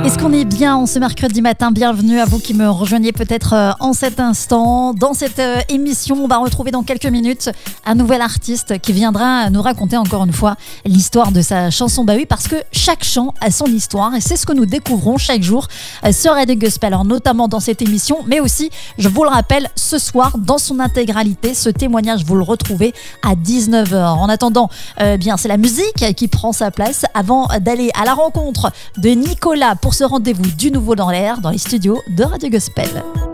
Est-ce qu'on est bien en ce mercredi matin? Bienvenue à vous qui me rejoignez peut-être en cet instant. Dans cette émission, on va retrouver dans quelques minutes un nouvel artiste qui viendra nous raconter encore une fois l'histoire de sa chanson. Bah oui, parce que chaque chant a son histoire et c'est ce que nous découvrons chaque jour sur Radio Gospel. Alors notamment dans cette émission, mais aussi, je vous le rappelle, ce soir dans son intégralité, ce témoignage vous le retrouvez à 19h. En attendant, bien c'est la musique qui prend sa place avant d'aller à la rencontre de Nicolas pour ce rendez-vous du nouveau dans l'air dans les studios de Radio Gospel.